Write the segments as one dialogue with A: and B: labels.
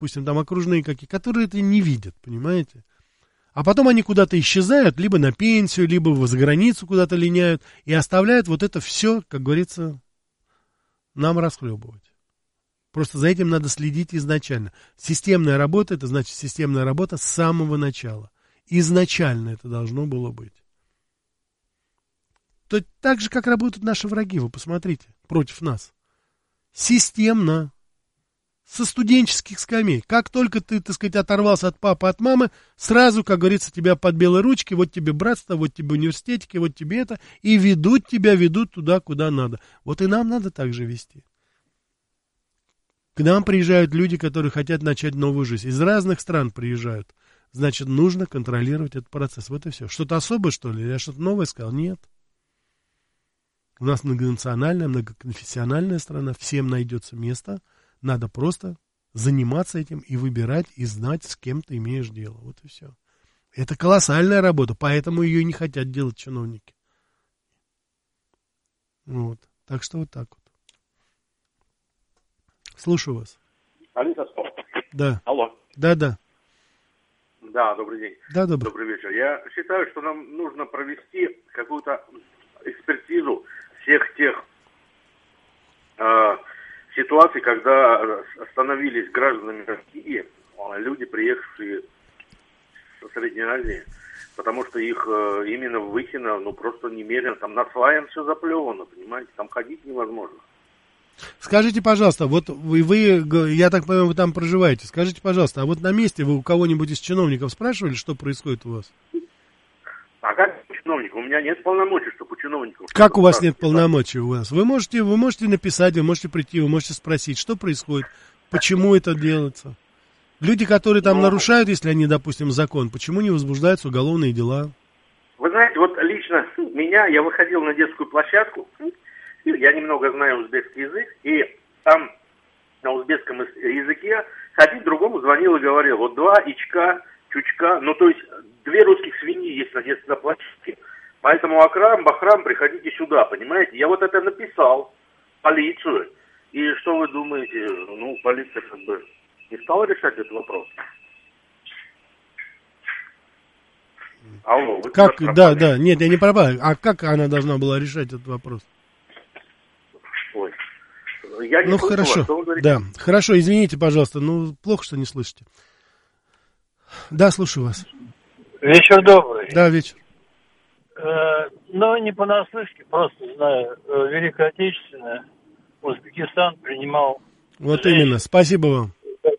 A: допустим, там окружные какие, которые это не видят, понимаете? А потом они куда-то исчезают, либо на пенсию, либо за границу куда-то линяют, и оставляют вот это все, как говорится, нам расхлебывать. Просто за этим надо следить изначально. Системная работа, это значит системная работа с самого начала. Изначально это должно было быть. То так же, как работают наши враги, вы посмотрите, против нас. Системно. Со студенческих скамей. Как только ты, так сказать, оторвался от папы, от мамы, сразу, как говорится, тебя под белые ручки, вот тебе братство, вот тебе университетики, вот тебе это, и ведут тебя, ведут туда, куда надо. Вот и нам надо так же вести. К нам приезжают люди, которые хотят начать новую жизнь. Из разных стран приезжают. Значит, нужно контролировать этот процесс. Вот и все. Что-то особое, что ли? Я что-то новое сказал? Нет. У нас многонациональная, многоконфессиональная страна. Всем найдется место. Надо просто заниматься этим и выбирать, и знать, с кем ты имеешь дело. Вот и все. Это колоссальная работа, поэтому ее и не хотят делать чиновники. Вот. Так что вот так вот. Слушаю вас.
B: Алиса,
A: да.
B: Алло.
A: Да.
B: Да, добрый день.
A: Да, добрый.
B: Добрый вечер. Я считаю, что нам нужно провести какую-то экспертизу всех тех ситуаций, когда становились гражданами России люди, приехавшие со Средней Азии, потому что их именно в Выхино, просто немерено, там на сваям все заплевано, понимаете, там ходить невозможно.
A: Скажите, пожалуйста, вот вы, я так понимаю, вы там проживаете, скажите, пожалуйста, а вот на месте вы у кого-нибудь из чиновников спрашивали, что происходит у вас?
B: А как чиновник? У меня нет полномочий, чтобы у чиновников...
A: Как у вас нет полномочий у вас? Вы можете написать, вы можете прийти, вы можете спросить, что происходит, почему это делается. Люди, которые там нарушают, если они, допустим, закон, почему не возбуждаются уголовные дела?
B: Вы знаете, вот лично я выходил на детскую площадку, я немного знаю узбекский язык, и там на узбекском языке один другому звонил и говорил, вот 2 ичка, чучка, то есть 2 русских свиньи есть на детской площадке. Поэтому Акрам, Бахрам, приходите сюда, понимаете? Я вот это написал в полицию. И что вы думаете? Полиция как бы не стала решать этот вопрос. Алло, вы
A: как? Да, нет, я не пропал. А как она должна была решать этот вопрос?
B: Ой, я не слышу
A: хорошо,
B: вас, что вы говорите?
A: Да, хорошо, извините, пожалуйста, плохо, что не слышите. Да, слушаю вас.
C: Вечер добрый.
A: Да, вечер.
C: Не понаслышке, просто знаю, Великая Отечественная, Узбекистан принимал...
A: Вот именно, спасибо вам.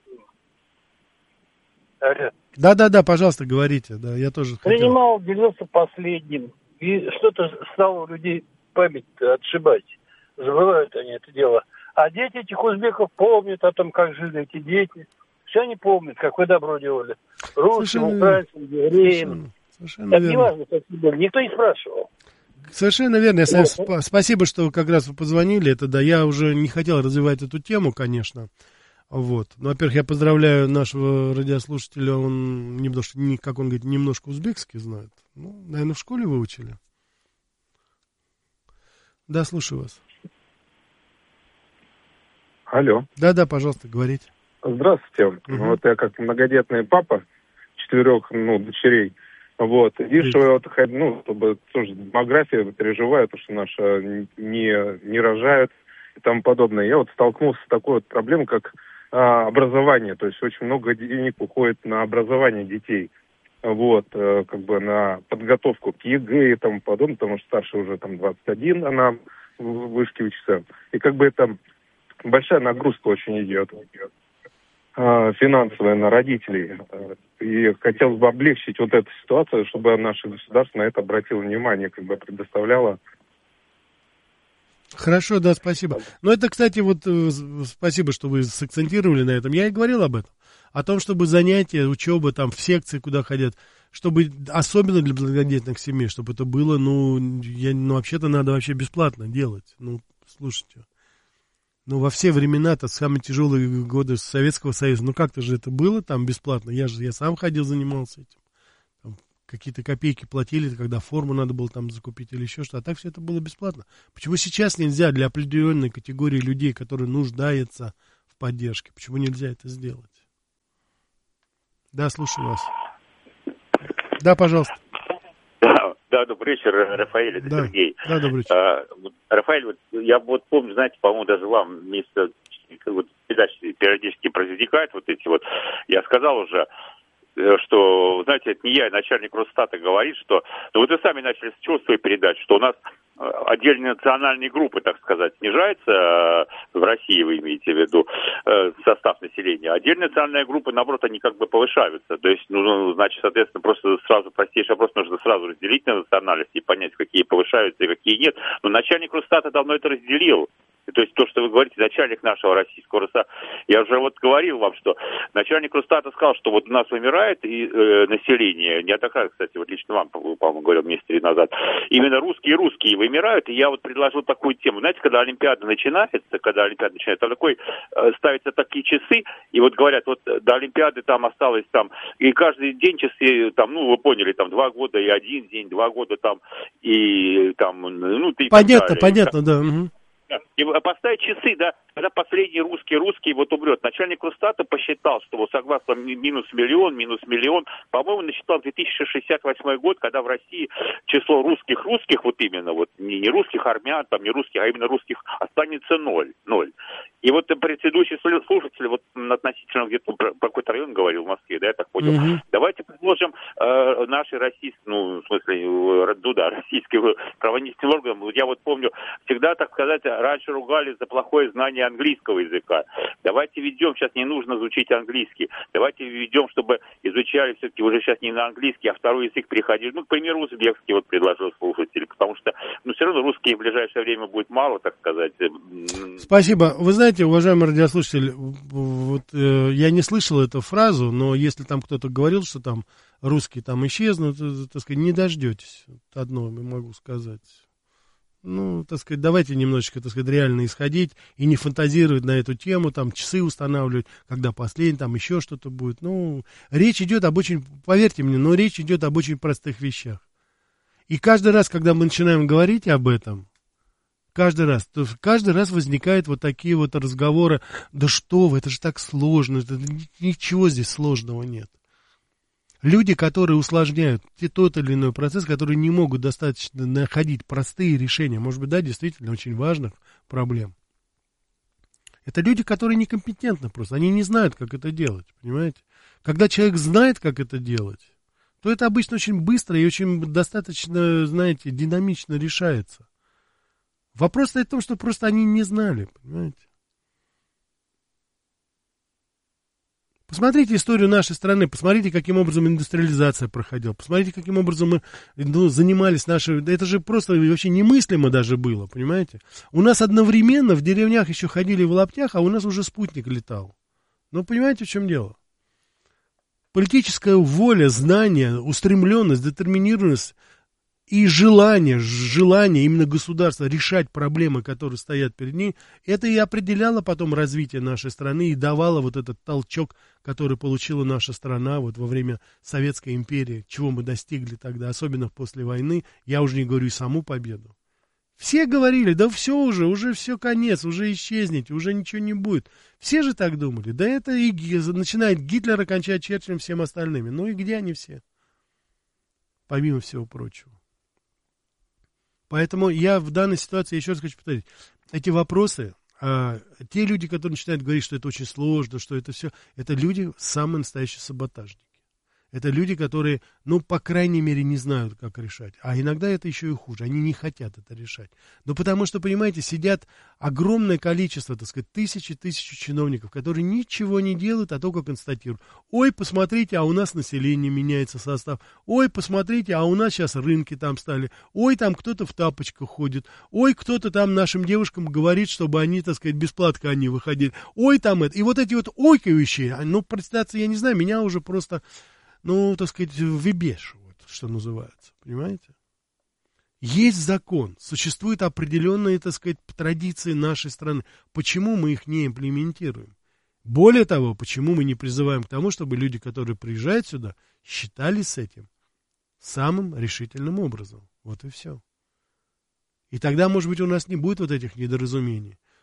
C: Алло.
A: Да, пожалуйста, говорите, да, я тоже хотел.
C: Принимал, делился последним, и что-то стало у людей память отшибать. Забывают они это дело. А дети этих узбеков помнят о том, как жили эти дети. Все они помнят, как вы добро делали. Русским, украинцам, евреям.
A: Совершенно верно.
C: Неважно, как было. Никто не спрашивал.
A: Совершенно верно. Спасибо, что как раз вы позвонили. Это да, я уже не хотел развивать эту тему, конечно. Вот. Во-первых, я поздравляю нашего радиослушателя. Он, как он говорит, немножко узбекский знает. Наверное, в школе выучили. Да, слушаю вас.
D: Алло.
A: Да, пожалуйста, говорите.
D: Здравствуйте. Вот я как многодетный папа 4 дочерей. Вот. Единственное, чтобы тоже демография, переживаю, то, что наша не рожают и тому подобное. Я столкнулся с такой проблемой, как образование. То есть очень много денег уходит на образование детей. Вот, на подготовку к ЕГЭ и тому подобное, потому что старшая уже 21, она в вышке учится. И это большая нагрузка очень идет. Финансовая на родителей. И хотелось бы облегчить эту ситуацию, чтобы наше государство на это обратило внимание, предоставляло.
A: Хорошо, да, спасибо. Это, кстати, спасибо, что вы сакцентировали на этом. Я и говорил об этом. О том, чтобы занятия, учеба в секции, куда ходят, чтобы, особенно для многодетных семей, чтобы это было, вообще-то надо вообще бесплатно делать. Слушайте. Во все времена-то, самые тяжелые годы Советского Союза, как-то же это было там бесплатно. Я сам ходил, занимался этим. Какие-то копейки платили, когда форму надо было закупить или еще что-то. А так все это было бесплатно. Почему сейчас нельзя для определенной категории людей, которые нуждаются в поддержке, почему нельзя это сделать? Да, слушаю вас. Да, пожалуйста.
E: Да, добрый вечер, Рафаэль, это
A: да.
E: Сергей.
A: Да, добрый вечер.
E: Рафаэль, вот, я вот помню, знаете, по-моему, даже вам месяца вот, передачи периодически возникают вот эти вот. Я сказал уже, что, знаете, это не я, начальник Росстата говорит, что... Ну, вот вы сами начали с чего свою передачу, что у нас отдельные национальные группы, так сказать, снижаются в России, вы имеете в виду, состав населения. Отдельные национальные группы, наоборот, они как бы повышаются. То есть, ну, значит, соответственно, просто сразу простейший вопрос, нужно сразу разделить на национальности и понять, какие повышаются и какие нет. Но начальник Росстата давно это разделил. То есть то, что вы говорите, начальник нашего российского Росстата, я уже вот говорил вам, что начальник Росстата сказал, что вот у нас вымирает население, неоднократно, кстати, вот лично вам, по-моему, говорил месяц 3 назад, именно русские вымирают, и я вот предложил такую тему. Знаете, когда Олимпиада начинается, там такой, ставятся такие часы, и вот говорят, вот до Олимпиады там осталось там, и каждый день часы, там, ну, вы поняли, там 2 года и 1 день, 2 года там, и там, ну, и
A: понятно, да. Угу.
E: И поставить часы, да, когда последний русский вот умрет. Начальник Росстата посчитал, что вот согласно минус миллион, по-моему, насчитал 2068 год, когда в России число русских вот именно, вот не русских армян, там не русских, а именно русских останется 0. И вот предыдущий слушатель, вот относительно где-то про какой-то район говорил в Москве, да, я так понял. Mm-hmm. Давайте предложим нашей российской, ну, в смысле, ну да, российским правоохранительным органам. Я вот помню, всегда, так сказать, раньше ругали за плохое знание английского языка. Давайте введем, сейчас не нужно изучить английский, давайте введем, чтобы изучали все-таки уже сейчас не на английский, а второй язык переходили. Ну, к примеру, узбекский вот предложил слушатель, потому что, ну, все равно русский в ближайшее время будет мало, так сказать.
A: Спасибо. Вы знаете, уважаемый радиослушатель, вот я не слышал эту фразу, но если там кто-то говорил, что там русские там исчезнут, так сказать, не дождетесь. Одно могу сказать. Ну, так сказать, давайте немножечко, так сказать, реально исходить и не фантазировать на эту тему, там, часы устанавливать, когда последний, там, еще что-то будет. Ну, речь идет об очень, поверьте мне, но речь идет об очень простых вещах. И каждый раз, когда мы начинаем говорить об этом, каждый раз возникают вот такие вот разговоры, да что вы, это же так сложно, ничего здесь сложного нет. Люди, которые усложняют тот или иной процесс, которые не могут достаточно находить простые решения, может быть, да, действительно очень важных проблем. Это люди, которые некомпетентны просто, они не знают, как это делать, понимаете? Когда человек знает, как это делать, то это обычно очень быстро и очень достаточно, знаете, динамично решается. Вопрос стоит в том, что просто они не знали, понимаете? Посмотрите историю нашей страны, посмотрите, каким образом индустриализация проходила, посмотрите, каким образом мы занимались нашей... Это же просто вообще немыслимо даже было, понимаете? У нас одновременно в деревнях еще ходили в лаптях, а у нас уже спутник летал. Ну, понимаете, в чем дело? Политическая воля, знание, устремленность, детерминированность и желание именно государства решать проблемы, которые стоят перед ней, это и определяло потом развитие нашей страны и давало вот этот толчок, который получила наша страна вот во время Советской империи, чего мы достигли тогда, особенно после войны, я уже не говорю и саму победу. Все говорили, да все уже все конец, уже исчезните, уже ничего не будет. Все же так думали, да это и начинает Гитлера кончать Черчиллем, всем остальными. Ну и где они все? Помимо всего прочего. Поэтому я в данной ситуации, еще раз хочу повторить, эти вопросы, те люди, которые начинают говорить, что это очень сложно, что это все, это люди самые настоящие саботажники. Это люди, которые, ну, по крайней мере, не знают, как решать. А иногда это еще и хуже, они не хотят это решать. Но потому что, понимаете, сидят огромное количество, так сказать, тысячи чиновников, которые ничего не делают, а только констатируют. Ой, посмотрите, а у нас население меняется состав. Ой, посмотрите, а у нас сейчас рынки там стали. Ой, там кто-то в тапочках ходит. Ой, кто-то там нашим девушкам говорит, чтобы они, так сказать, без платка они выходили. Ой, там это. И вот эти вот ойкающие, ну, представьте, я не знаю, меня уже просто... Ну, так сказать, выбешивают, что называется, понимаете? Есть закон, существуют определенные, так сказать, традиции нашей страны. Почему мы их не имплементируем? Более того, почему мы не призываем к тому, чтобы люди, которые приезжают сюда, считались с этим самым решительным образом? Вот и все. И тогда, может быть, у нас не будет вот этих недоразумений.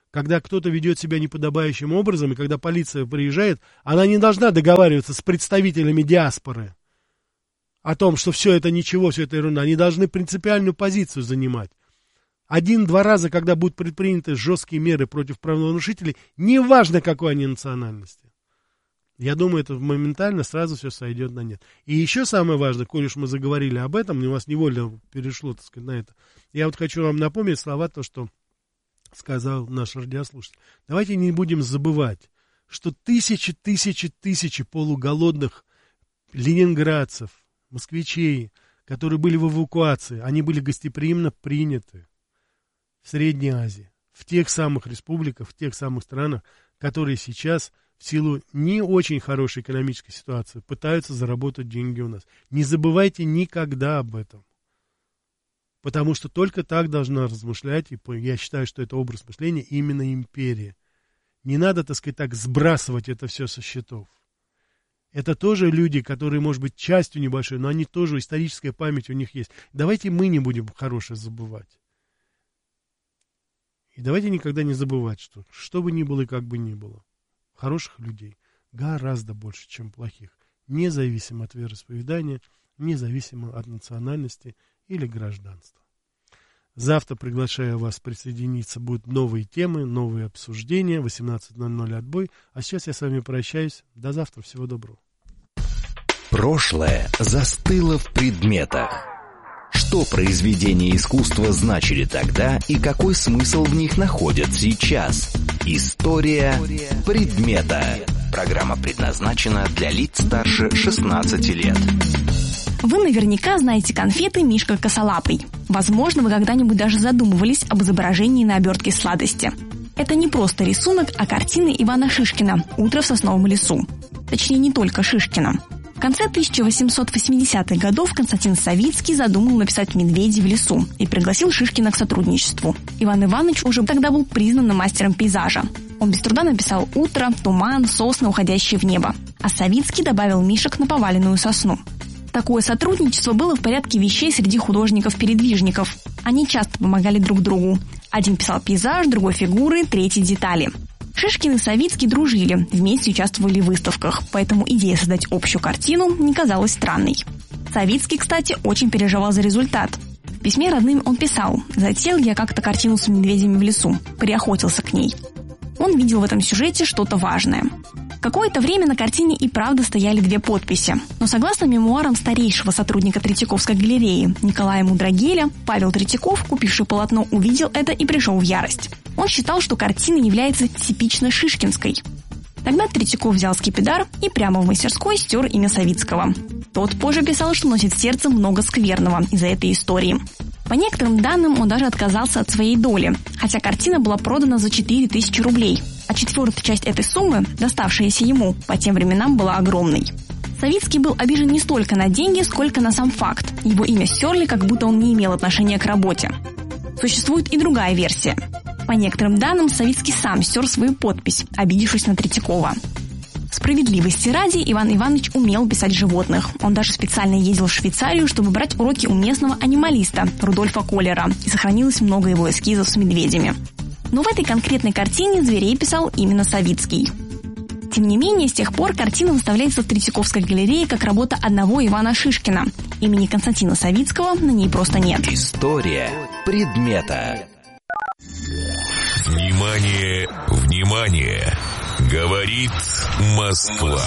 A: когда кто-то ведет себя неподобающим образом, и когда полиция приезжает, она не должна договариваться с представителями диаспоры о том, что все это ничего, все это ерунда. Они должны принципиальную позицию занимать. 1-2 раза, когда будут предприняты жесткие меры против правонарушителей, неважно, какой они национальности. Я думаю, это моментально сразу все сойдет на нет. И еще самое важное, коль уж мы заговорили об этом, и у вас невольно перешло, так сказать, на это, я вот хочу вам напомнить слова, то, что сказал наш радиослушатель. Давайте не будем забывать, что тысячи полуголодных ленинградцев, москвичей, которые были в эвакуации, они были гостеприимно приняты в Средней Азии, в тех самых республиках, в тех самых странах, которые сейчас в силу не очень хорошей экономической ситуации пытаются заработать деньги у нас. Не забывайте никогда об этом. Потому что только так должна размышлять, и я считаю, что это образ мышления именно империи. Не надо, так сказать, так сбрасывать это все со счетов. Это тоже люди, которые, может быть, частью небольшой, но они тоже, историческая память у них есть. Давайте мы не будем хорошее забывать. И давайте никогда не забывать, что бы ни было и как бы ни было, хороших людей гораздо больше, чем плохих, независимо от вероисповедания, независимо от национальности или гражданства. Завтра приглашаю вас присоединиться, будут новые темы, новые обсуждения, 18:00 отбой. А сейчас я с вами прощаюсь. До завтра, всего доброго.
F: Прошлое застыло в предметах. Что произведения искусства значили тогда и какой смысл в них находят сейчас? История предмета. Программа предназначена для лиц старше 16 лет.
G: Вы наверняка знаете конфеты «Мишка косолапый». Возможно, вы когда-нибудь даже задумывались об изображении на обертке сладости. Это не просто рисунок, а картины Ивана Шишкина «Утро в сосновом лесу». Точнее, не только Шишкина. В конце 1880-х годов Константин Савицкий задумал написать «Медведи в лесу» и пригласил Шишкина к сотрудничеству. Иван Иванович уже тогда был признанным мастером пейзажа. Он без труда написал «Утро», «Туман», «Сосны, уходящие в небо». А Савицкий добавил мишек на поваленную сосну. Такое сотрудничество было в порядке вещей среди художников-передвижников. Они часто помогали друг другу. Один писал пейзаж, другой фигуры, третий детали. Шишкин и Савицкий дружили, вместе участвовали в выставках, поэтому идея создать общую картину не казалась странной. Савицкий, кстати, очень переживал за результат. В письме родным он писал: «Затеял я как-то картину с медведями в лесу, приохотился к ней». Он видел в этом сюжете что-то важное. Какое-то время на картине и правда стояли 2 подписи. Но согласно мемуарам старейшего сотрудника Третьяковской галереи Николая Мудрагеля, Павел Третьяков, купивший полотно, увидел это и пришел в ярость. Он считал, что картина является типично шишкинской. Тогда Третьяков взял скипидар и прямо в мастерской стер имя Савицкого. Тот позже писал, что носит в сердце много скверного из-за этой истории. По некоторым данным, он даже отказался от своей доли, хотя картина была продана за 4000 рублей, а 1/4 часть этой суммы, доставшаяся ему, по тем временам была огромной. Савицкий был обижен не столько на деньги, сколько на сам факт. Его имя стерли, как будто он не имел отношения к работе. Существует и другая версия. По некоторым данным, Савицкий сам стер свою подпись, обидевшись на Третьякова. Справедливости ради, Иван Иванович умел писать животных. Он даже специально ездил в Швейцарию, чтобы брать уроки у местного анималиста Рудольфа Коллера, и сохранилось много его эскизов с медведями. Но в этой конкретной картине зверей писал именно Савицкий. Тем не менее, с тех пор картина выставляется в Третьяковской галерее как работа одного Ивана Шишкина. Имени Константина Савицкого на ней просто нет.
F: История предмета.
H: Внимание, внимание! Говорит Москва.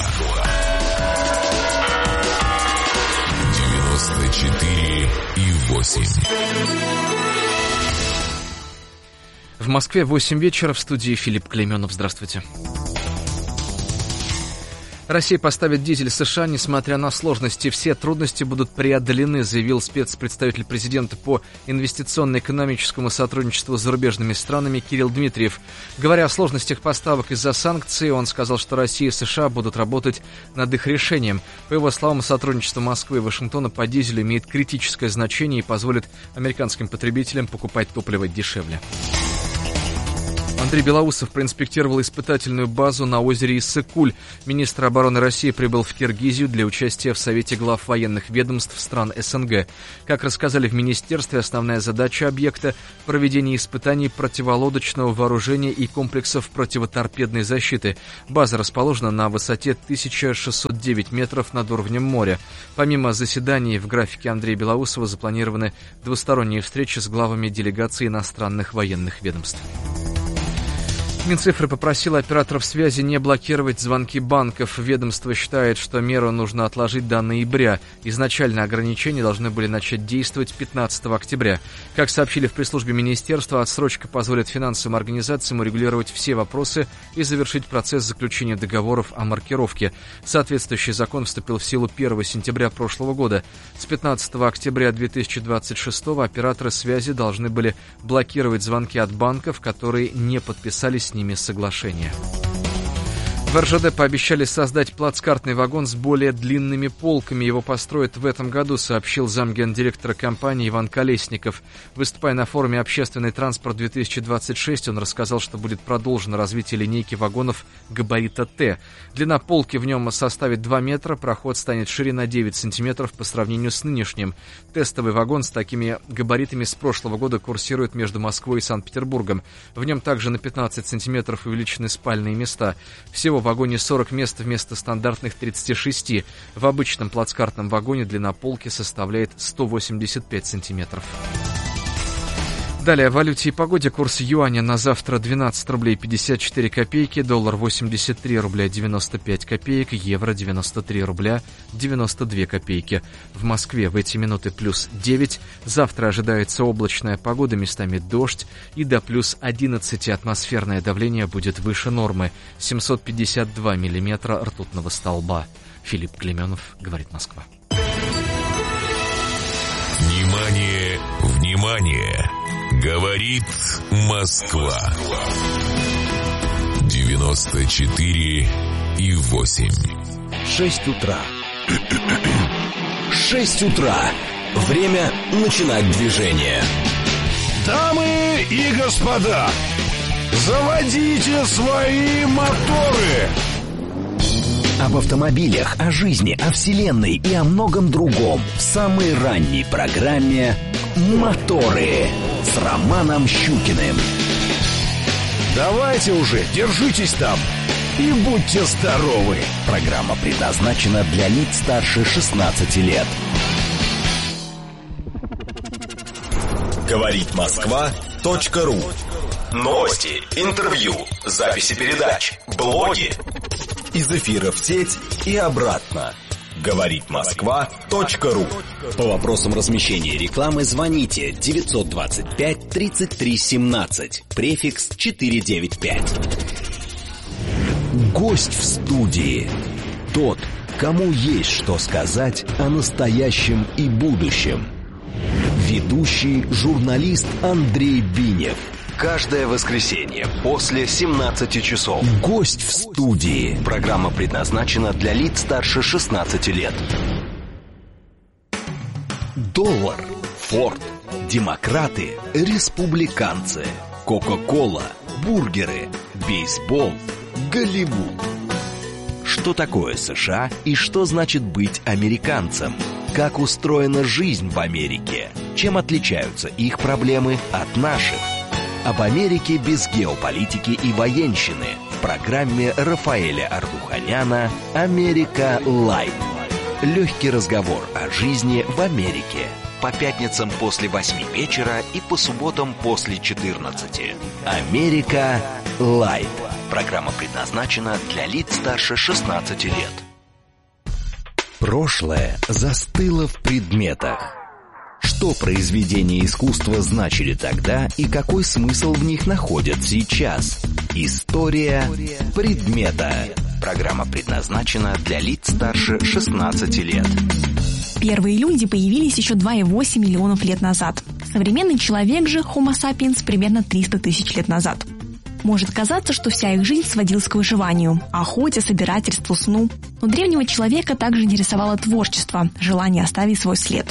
H: 94,8.
I: В Москве 8 вечера, в студии Филипп Клейменов. Здравствуйте. Россия поставит дизель США, несмотря на сложности. Все трудности будут преодолены, заявил спецпредставитель президента по инвестиционно-экономическому сотрудничеству с зарубежными странами Кирилл Дмитриев. Говоря о сложностях поставок из-за санкций, он сказал, что Россия и США будут работать над их решением. По его словам, сотрудничество Москвы и Вашингтона по дизелю имеет критическое значение и позволит американским потребителям покупать топливо дешевле. Андрей Белоусов проинспектировал испытательную базу на озере Иссык-Куль. Министр обороны России прибыл в Киргизию для участия в Совете глав военных ведомств стран СНГ. Как рассказали в министерстве, основная задача объекта – проведение испытаний противолодочного вооружения и комплексов противоторпедной защиты. База расположена на высоте 1609 метров над уровнем моря. Помимо заседаний в графике Андрея Белоусова запланированы двусторонние встречи с главами делегаций иностранных военных ведомств. Минцифры попросила операторов связи не блокировать звонки банков. Ведомство считает, что меру нужно отложить до ноября. Изначально ограничения должны были начать действовать 15 октября. Как сообщили в пресс-службе министерства, отсрочка позволит финансовым организациям урегулировать все вопросы и завершить процесс заключения договоров о маркировке. Соответствующий закон вступил в силу 1 сентября прошлого года. С 15 октября 2026 операторы связи должны были блокировать звонки от банков, которые не подписались с ними соглашение. В РЖД пообещали создать плацкартный вагон с более длинными полками. Его построят в этом году, сообщил замгендиректора компании Иван Колесников. Выступая на форуме «Общественный транспорт-2026», он рассказал, что будет продолжено развитие линейки вагонов габарита Т. Длина полки в нем составит 2 метра, проход станет шире на 9 сантиметров по сравнению с нынешним. Тестовый вагон с такими габаритами с прошлого года курсирует между Москвой и Санкт-Петербургом. В нем также на 15 сантиметров увеличены спальные места. Всего в вагоне 40 мест вместо стандартных 36. В обычном плацкартном вагоне длина полки составляет 185 сантиметров. Далее о валюте и погоде. Курс юаня на завтра 12 рублей 54 копейки, доллар 83 рубля 95 копеек, евро 93 рубля 92 копейки. В Москве в эти минуты плюс 9. Завтра ожидается облачная погода, местами дождь, и до плюс 11 атмосферное давление будет выше нормы. 752 миллиметра ртутного столба. Филипп Клеменов, говорит Москва.
H: Внимание, внимание! Говорит Москва. 94,8.
F: 6 утра. 6 утра. Время начинать движение.
J: Дамы и господа, заводите свои моторы.
F: Об автомобилях, о жизни, о вселенной и о многом другом в самой ранней программе «Моторы» с Романом Щукиным.
J: Давайте уже, держитесь там и будьте здоровы.
F: Программа предназначена для лиц старше 16 лет.
K: Говорит Москва.ру. Новости, интервью, записи передач, блоги. Из эфира в сеть и обратно. Говорит Москва.ру.
F: По вопросам размещения рекламы звоните 925 33 17, префикс 495. Гость в студии. Тот, кому есть что сказать о настоящем и будущем. Ведущий журналист Андрей Бинев. Каждое воскресенье после 17 часов. Гость в студии. Программа предназначена для лиц старше 16 лет. Доллар, Форд, демократы, республиканцы, Кока-кола, бургеры, бейсбол, Голливуд. Что такое США и что значит быть американцем? Как устроена жизнь в Америке? Чем отличаются их проблемы от наших? Об Америке без геополитики и военщины в программе Рафаэля Ардуханяна «Америка Лайт». Легкий разговор о жизни в Америке. По пятницам после 8 вечера и по субботам после 14. «Америка Лайт». Программа предназначена для лиц старше 16 лет. Прошлое застыло в предметах. Что произведения искусства значили тогда и какой смысл в них находят сейчас? История предмета. Программа предназначена для лиц старше 16 лет.
G: Первые люди появились еще 2,8 миллионов лет назад. Современный человек же, Homo sapiens, примерно 300 тысяч лет назад. Может казаться, что вся их жизнь сводилась к выживанию, охоте, собирательству, сну. Но древнего человека также интересовало творчество, желание оставить свой след.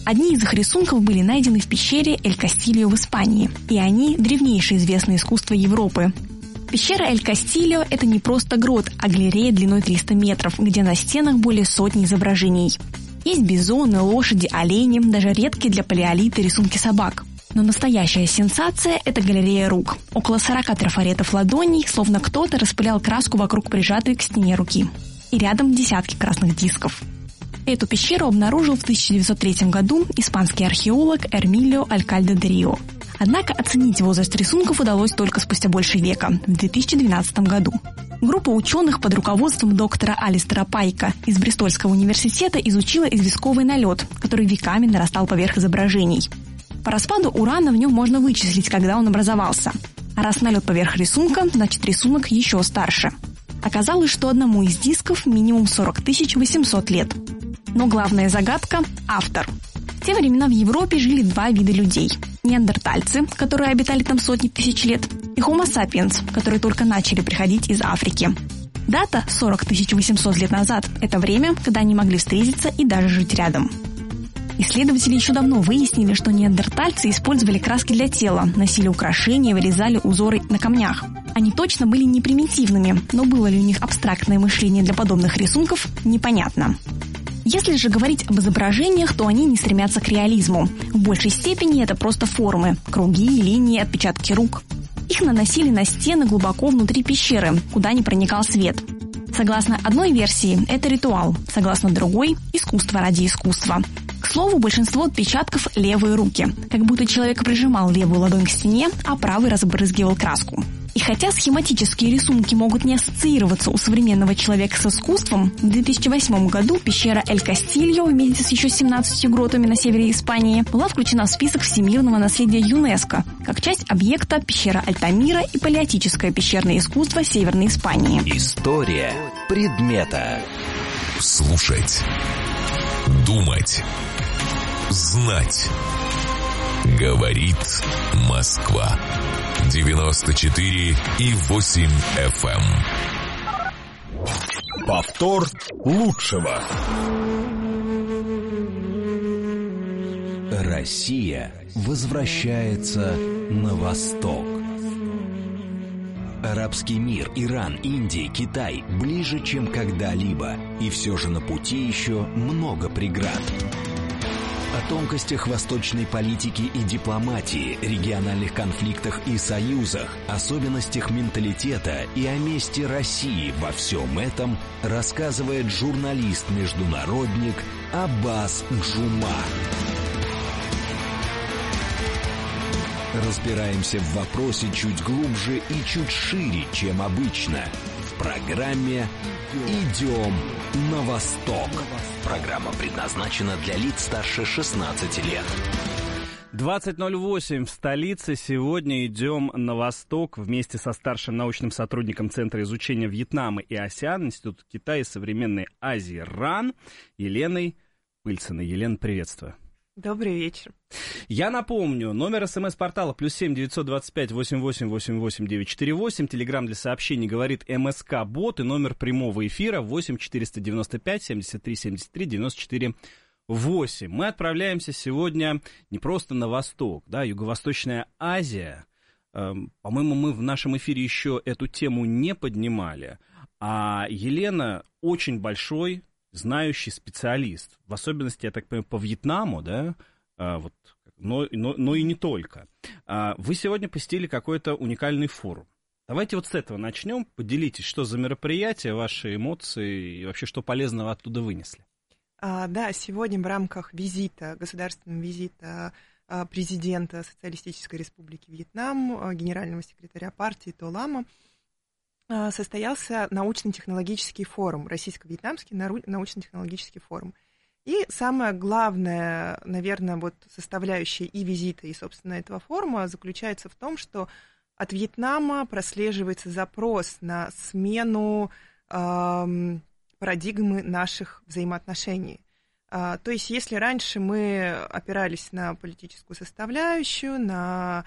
G: Одни из их рисунков были найдены в пещере Эль-Кастильо в Испании, и они – древнейшее известное искусство Европы. Пещера Эль-Кастильо – это не просто грот, а галерея длиной 300 метров, где на стенах более сотни изображений. Есть бизоны, лошади, олени, даже редкие для палеолита рисунки собак. Но настоящая сенсация – это галерея рук. Около 40 трафаретов ладоней, словно кто-то распылял краску вокруг прижатой к стене руки. И рядом десятки красных дисков. Эту пещеру обнаружил в 1903 году испанский археолог Эрмилио Алькальде де Рио. Однако оценить возраст рисунков удалось только спустя больше века, в 2012 году. Группа ученых под руководством доктора Алистера Пайка из Бристольского университета изучила известковый налет, который веками нарастал поверх изображений. По распаду урана в нем можно вычислить, когда он образовался. А раз налет поверх рисунка, значит рисунок еще старше. Оказалось, что одному из дисков минимум 40 800 лет. Но главная загадка – автор. В те времена в Европе жили два вида людей. Неандертальцы, которые обитали там сотни тысяч лет, и Homo sapiens, которые только начали приходить из Африки. Дата 40 800 лет назад – это время, когда они могли встретиться и даже жить рядом. Исследователи еще давно выяснили, что неандертальцы использовали краски для тела, носили украшения, вырезали узоры на камнях. Они точно были не примитивными, но было ли у них абстрактное мышление для подобных рисунков – непонятно. Если же говорить об изображениях, то они не стремятся к реализму. В большей степени это просто формы – круги, линии, отпечатки рук. Их наносили на стены глубоко внутри пещеры, куда не проникал свет. Согласно одной версии, это ритуал, согласно другой – искусство ради искусства. К слову, большинство отпечатков – левые руки, как будто человек прижимал левую ладонь к стене, а правый разбрызгивал краску. И хотя схематические рисунки могут не ассоциироваться у современного человека с искусством, в 2008 году пещера Эль-Кастильо вместе с еще 17 гротами на севере Испании была включена в список всемирного наследия ЮНЕСКО, как часть объекта пещера Альтамира и палеотическое пещерное искусство Северной Испании.
F: История предмета.
H: Слушать, думать, знать. Говорит Москва. 94,8 FM.
J: Повтор лучшего.
F: Россия возвращается на восток. Арабский мир, Иран, Индия, Китай ближе, чем когда-либо. И все же на пути еще много преград. О тонкостях восточной политики и дипломатии, региональных конфликтах и союзах, особенностях менталитета и о месте России во всем этом рассказывает журналист-международник Аббас Джума. Разбираемся в вопросе чуть глубже и чуть шире, чем обычно. В программе «Идем на восток». Программа предназначена для лиц старше 16 лет.
L: 20:08 в столице. Сегодня идем на восток вместе со старшим научным сотрудником Центра изучения Вьетнама и АСЕАН, Института Китая и современной Азии РАН Еленой Пыльциной. Елена, приветствую.
M: Добрый вечер.
L: Я напомню, номер СМС-портала +7 925 88 88 948, телеграм для сообщений говорит МСК-бот и номер прямого эфира 8 495 73 73 94 8. Мы отправляемся сегодня не просто на восток, да, Юго-Восточная Азия. По-моему, мы в нашем эфире еще эту тему не поднимали, а Елена очень большой знающий специалист, в особенности, я так понимаю, по Вьетнаму, да, вот, но и не только. Вы сегодня посетили какой-то уникальный форум. Давайте вот с этого начнем. Поделитесь, что за мероприятие, ваши эмоции и вообще, что полезного оттуда вынесли.
M: Да, сегодня в рамках визита, государственного визита президента Социалистической Республики Вьетнам, генерального секретаря партии То Лама, состоялся научно-технологический форум, российско-вьетнамский научно-технологический форум. И самая главная, наверное, вот составляющая и визита, и, собственно, этого форума заключается в том, что от Вьетнама прослеживается запрос на смену парадигмы наших взаимоотношений. То есть, если раньше мы опирались на политическую составляющую, на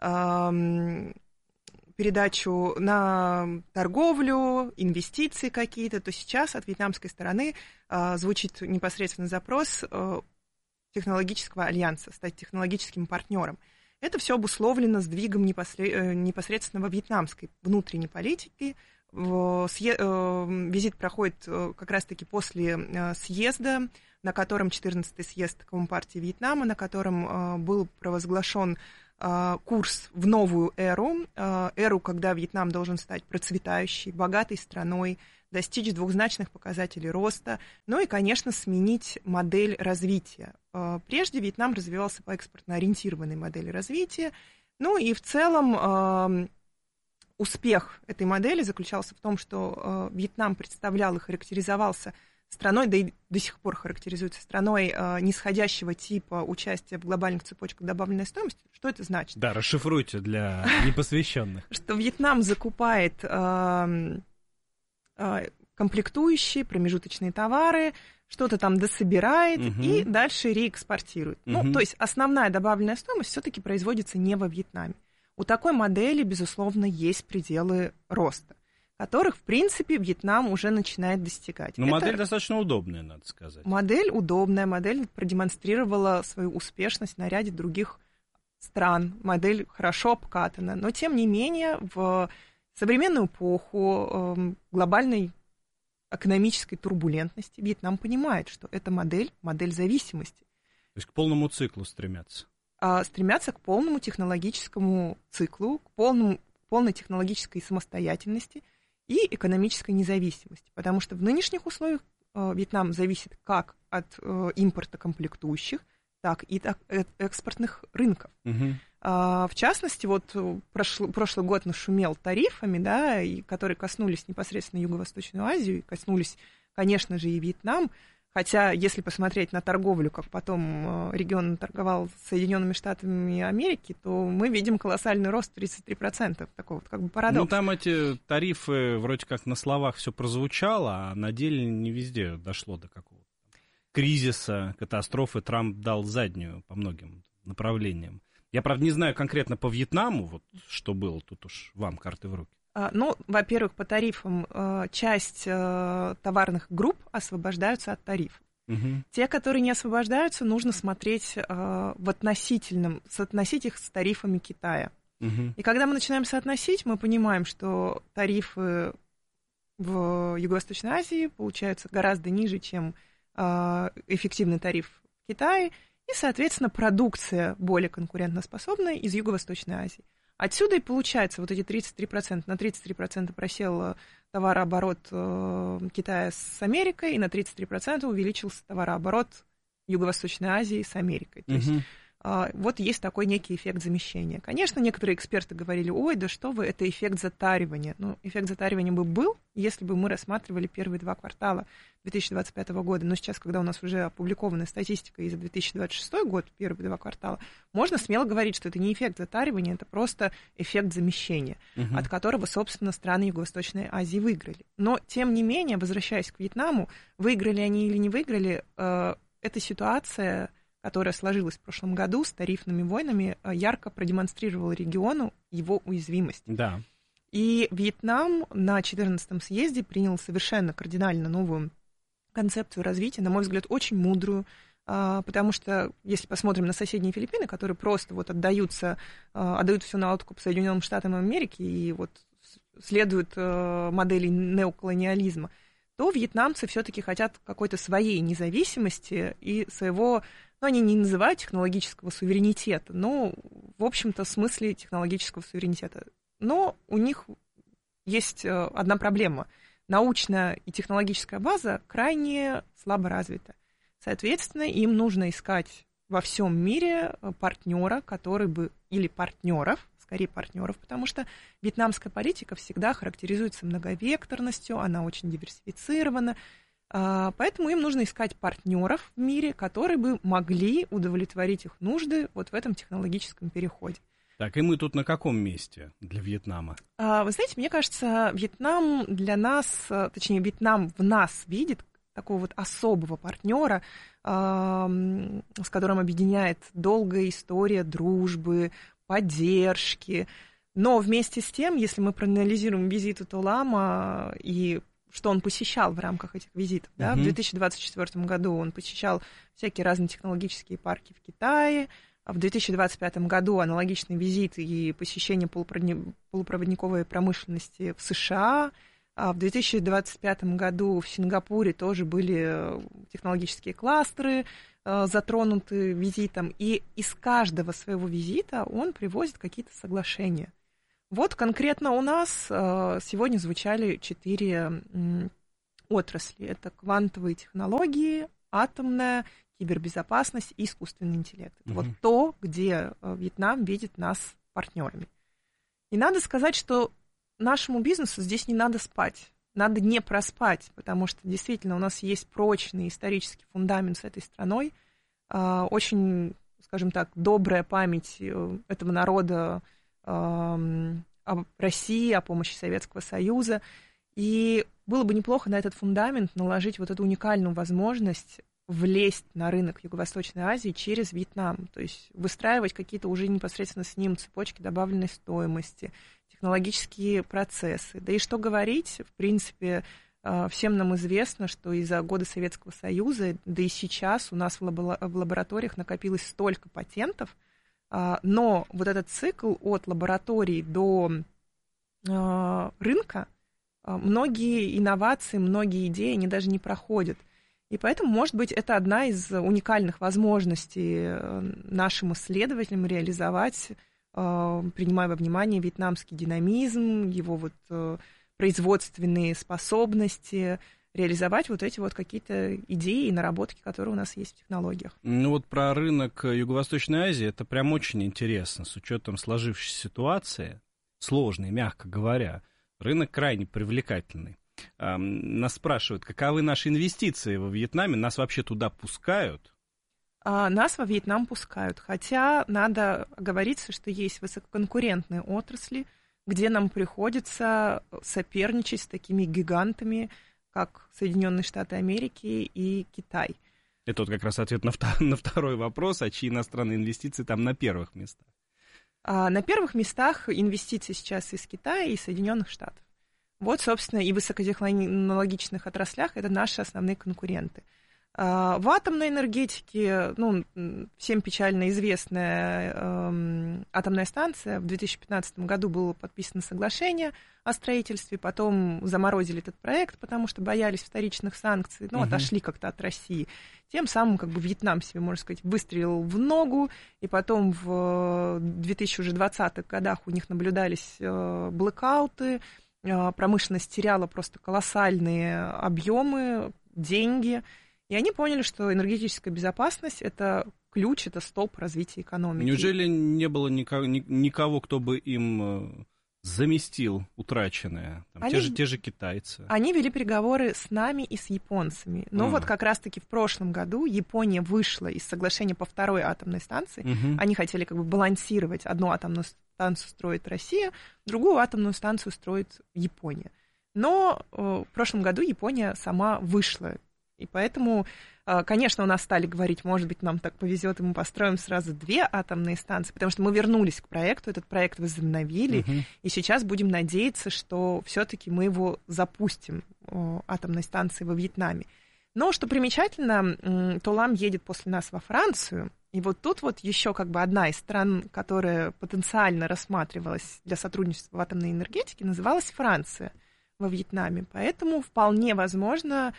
M: передачу на торговлю, инвестиции какие-то, то сейчас от вьетнамской стороны звучит непосредственно запрос технологического альянса, стать технологическим партнером. Это все обусловлено сдвигом непосредственно во вьетнамской внутренней политике. Визит проходит как раз-таки после съезда, на котором 14-й съезд Компартии Вьетнама, на котором был провозглашен курс в новую эру, когда Вьетнам должен стать процветающей, богатой страной, достичь двухзначных показателей роста, ну и, конечно, сменить модель развития. Прежде Вьетнам развивался по экспортно ориентированной модели развития, ну и в целом успех этой модели заключался в том, что Вьетнам представлял и характеризовался страной, да и до сих пор характеризуется страной нисходящего типа участия в глобальных цепочках добавленной стоимости. Что это значит?
L: Да, расшифруйте для непосвященных.
M: Что Вьетнам закупает комплектующие, промежуточные товары, что-то там дособирает и дальше реэкспортирует. Ну, то есть основная добавленная стоимость все-таки производится не во Вьетнаме. У такой модели, безусловно, есть пределы роста, которых, в принципе, Вьетнам уже начинает достигать.
L: Но модель достаточно удобная, надо сказать.
M: Модель удобная, модель продемонстрировала свою успешность на ряде других стран. Модель хорошо обкатана, но, тем не менее, в современную эпоху глобальной экономической турбулентности Вьетнам понимает, что эта модель зависимости.
L: То есть к полному циклу стремятся?
M: Стремятся к полному технологическому циклу, к полной технологической самостоятельности и экономической независимости. Потому что в нынешних условиях Вьетнам зависит как от импорта комплектующих, так и от экспортных рынков. В частности, вот прошлый год нашумел тарифами, да, которые коснулись непосредственно Юго-Восточную Азию, и коснулись, конечно же, и Вьетнам. Хотя, если посмотреть на торговлю, как потом регион торговал с Соединенными Штатами Америки, то мы видим колоссальный рост 33%. Такой вот как бы парадокс.
L: Ну, там эти тарифы вроде как на словах все прозвучало, а на деле не везде дошло до какого-то кризиса, катастрофы. Трамп дал заднюю по многим направлениям. Я, правда, не знаю конкретно по Вьетнаму, вот что было, тут уж вам карты в руки.
M: Ну, во-первых, по тарифам часть товарных групп освобождаются от тарифов. Те, которые не освобождаются, нужно смотреть соотносить их с тарифами Китая. И когда мы начинаем соотносить, мы понимаем, что тарифы в Юго-Восточной Азии получаются гораздо ниже, чем эффективный тариф в Китае, и, соответственно, продукция более конкурентоспособная из Юго-Восточной Азии. Отсюда и получается вот эти 33%. На 33% просел товарооборот Китая с Америкой, и на 33% увеличился товарооборот Юго-Восточной Азии с Америкой. То есть вот есть такой некий эффект замещения. Конечно, некоторые эксперты говорили: ой, да что вы, это эффект затаривания. Ну, эффект затаривания бы был, если бы мы рассматривали первые 2 квартала 2025 года. Но сейчас, когда у нас уже опубликована статистика и за 2026 год, первые 2 квартала, можно смело говорить, что это не эффект затаривания, это просто эффект замещения, от которого, собственно, страны Юго-Восточной Азии выиграли. Но, тем не менее, возвращаясь к Вьетнаму, выиграли они или не выиграли, эта ситуация, которая сложилась в прошлом году с тарифными войнами, ярко продемонстрировала региону его уязвимость.
L: Да.
M: И Вьетнам на 14-м съезде принял совершенно кардинально новую концепцию развития, на мой взгляд, очень мудрую, потому что, если посмотрим на соседние Филиппины, которые просто вот отдают все на откуп Соединенным Штатам Америки и вот следуют модели неоколониализма, то вьетнамцы все-таки хотят какой-то своей независимости и своего, ну, они не называют технологического суверенитета, но, в общем-то, в смысле технологического суверенитета. Но у них есть одна проблема. Научная и технологическая база крайне слабо развита. Соответственно, им нужно искать во всем мире партнера, который бы, или партнеров, скорее партнеров, потому что вьетнамская политика всегда характеризуется многовекторностью, она очень диверсифицирована, поэтому им нужно искать партнеров в мире, которые бы могли удовлетворить их нужды вот в этом технологическом переходе.
L: Так, и мы тут на каком месте для Вьетнама?
M: Вы знаете, мне кажется, Вьетнам для нас, точнее, Вьетнам в нас видит такого вот особого партнера, с которым объединяет долгая история дружбы, поддержки. Но вместе с тем, если мы проанализируем визит Утулама и что он посещал в рамках этих визитов. Да? В 2024 году он посещал всякие разные технологические парки в Китае. В 2025 году аналогичный визит и посещение полупроводниковой промышленности в США. В 2025 году в Сингапуре тоже были технологические кластеры затронуты визитом. И из каждого своего визита он привозит какие-то соглашения. Вот конкретно у нас сегодня звучали 4 отрасли. Это квантовые технологии, атомная, кибербезопасность и искусственный интеллект. Это вот то, где Вьетнам видит нас партнерами. И надо сказать, что нашему бизнесу здесь не надо спать. Надо не проспать, потому что действительно у нас есть прочный исторический фундамент с этой страной. Очень, скажем так, добрая память этого народа о России, о помощи Советского Союза. И было бы неплохо на этот фундамент наложить вот эту уникальную возможность влезть на рынок Юго-Восточной Азии через Вьетнам, то есть выстраивать какие-то уже непосредственно с ним цепочки добавленной стоимости, технологические процессы. Да и что говорить, в принципе, всем нам известно, что из-за года Советского Союза, да и сейчас у нас в лабораториях накопилось столько патентов, но вот этот цикл от лаборатории до рынка, многие инновации, многие идеи, они даже не проходят. И поэтому, может быть, это одна из уникальных возможностей нашим исследователям реализовать, принимая во внимание вьетнамский динамизм, его вот производственные способности, реализовать вот эти вот какие-то идеи и наработки, которые у нас есть в технологиях.
L: Ну вот про рынок Юго-Восточной Азии это прям очень интересно, с учетом сложившейся ситуации, сложной, мягко говоря, рынок крайне привлекательный. Нас спрашивают, каковы наши инвестиции во Вьетнаме, нас вообще туда пускают?
M: Нас во Вьетнам пускают, хотя надо оговориться, что есть высококонкурентные отрасли, где нам приходится соперничать с такими гигантами, как Соединенные Штаты Америки и Китай.
L: Это вот как раз ответ на второй вопрос, а чьи иностранные инвестиции там на первых местах?
M: На первых местах инвестиции сейчас из Китая и Соединенных Штатов. Вот, собственно, и в высокотехнологичных отраслях это наши основные конкуренты. В атомной энергетике, ну, всем печально известная атомная станция, в 2015 году было подписано соглашение о строительстве, потом заморозили этот проект, потому что боялись вторичных санкций, ну, отошли как-то от России. Тем самым, как бы, Вьетнам себе, можно сказать, выстрелил в ногу, и потом в 2020-х годах у них наблюдались блэкауты, промышленность теряла просто колоссальные объемы, деньги, и они поняли, что энергетическая безопасность – это ключ, это столб развития экономики.
L: Неужели не было никого, кто бы им заместил утраченное? Там, те же китайцы.
M: Они вели переговоры с нами и с японцами. Но вот как раз-таки в прошлом году Япония вышла из соглашения по второй атомной станции. Они хотели как бы балансировать. Одну атомную станцию строит Россия, другую атомную станцию строит Япония. Но в прошлом году Япония сама вышла. И поэтому, конечно, у нас стали говорить, может быть, нам так повезет, и мы построим сразу 2 атомные станции, потому что мы вернулись к проекту, этот проект возобновили, и сейчас будем надеяться, что все-таки мы его запустим, атомной станции во Вьетнаме. Но, что примечательно, Толам едет после нас во Францию, и вот тут вот еще как бы одна из стран, которая потенциально рассматривалась для сотрудничества в атомной энергетике, называлась Франция во Вьетнаме. Поэтому вполне возможно,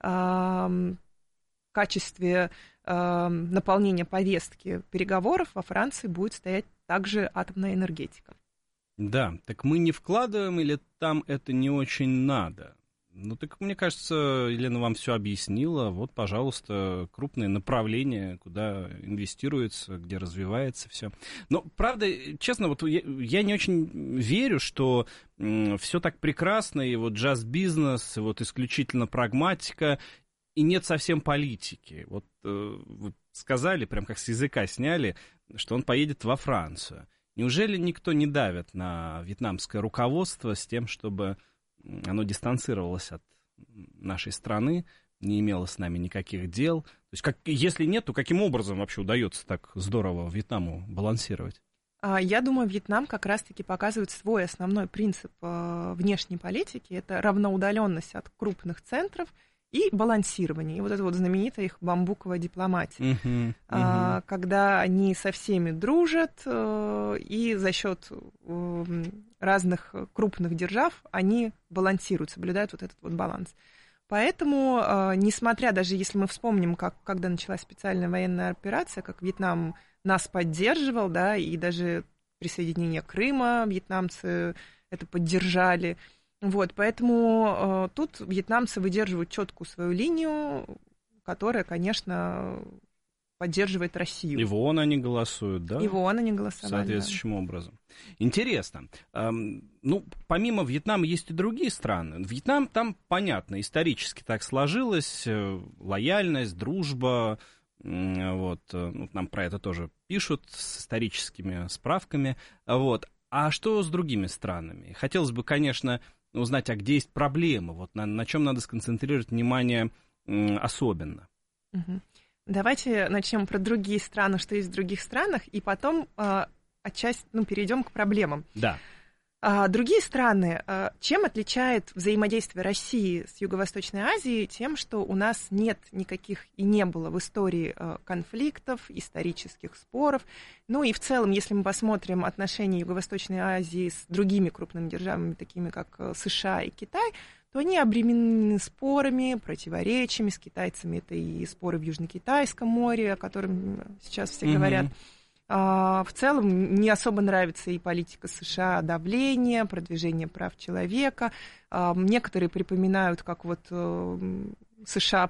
M: в качестве наполнения повестки переговоров во Франции будет стоять также атомная энергетика.
L: Да, так мы не вкладываем или там это не очень надо? Ну, так мне кажется, Елена вам все объяснила. Вот, пожалуйста, крупные направления, куда инвестируется, где развивается все. Но, правда, честно, вот я не очень верю, что все так прекрасно, и вот джаз-бизнес, и вот исключительно прагматика, и нет совсем политики. Вот вы сказали, прям как с языка сняли, что он поедет во Францию. Неужели никто не давит на вьетнамское руководство с тем, чтобы оно дистанцировалось от нашей страны, не имело с нами никаких дел? То есть, если нет, то каким образом вообще удается так здорово Вьетнаму балансировать?
M: Я думаю, Вьетнам как раз-таки показывает свой основной принцип внешней политики. Это равноудаленность от крупных центров и балансирование. И вот это вот знаменитая их бамбуковая дипломатия. Когда они со всеми дружат, и за счет разных крупных держав они балансируют, соблюдают вот этот вот баланс. Поэтому, несмотря, даже если мы вспомним, когда началась специальная военная операция, как Вьетнам нас поддерживал, да, и даже присоединение Крыма вьетнамцы это поддержали. Вот, поэтому тут вьетнамцы выдерживают четкую свою линию, которая, конечно, поддерживает Россию.
L: И в ООН они голосуют, да?
M: И в ООН они голосовали,
L: соответствующим образом. Интересно. Помимо Вьетнама есть и другие страны. Вьетнам там, понятно, исторически так сложилось, лояльность, дружба, вот, нам про это тоже пишут с историческими справками, вот. А что с другими странами? Хотелось бы, конечно, узнать, а где есть проблемы, вот на чем надо сконцентрировать внимание особенно.
M: Давайте начнем про другие страны, что есть в других странах, и потом отчасти перейдем к проблемам.
L: Да.
M: Другие страны, чем отличает взаимодействие России с Юго-Восточной Азией? Тем, что у нас нет никаких и не было в истории конфликтов, исторических споров. Ну и в целом, если мы посмотрим отношения Юго-Восточной Азии с другими крупными державами, такими как США и Китай, то они обременены спорами, противоречиями. С китайцами это и споры в Южно-Китайском море, о котором сейчас все говорят. В целом не особо нравится и политика США, давление, продвижение прав человека. Некоторые припоминают, как вот США